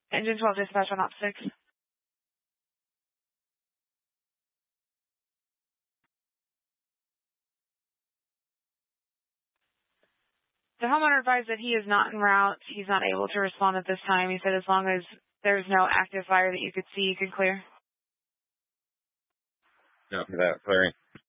Engine 12 dispatch on op 6. The homeowner advised that he is not en route. He's not able to respond at this time. He said as long as there's no active fire that you could see, you can clear. Copy that, clearing.